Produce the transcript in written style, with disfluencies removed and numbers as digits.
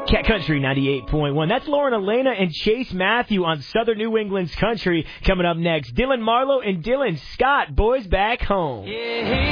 Cat Country 98.1. That's Lauren Elena and Chase Matthew on Southern New England's Country. Coming up next, Dylan Marlowe and Dylan Scott, Boys Back Home.